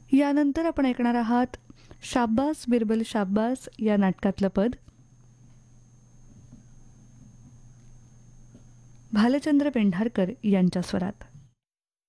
यानंतर आपण ऐकणार आहात शाब्बास बिरबल शाब्बास या नाटकातलं पद भालचंद्र पेंढारकर यांच्या स्वरात.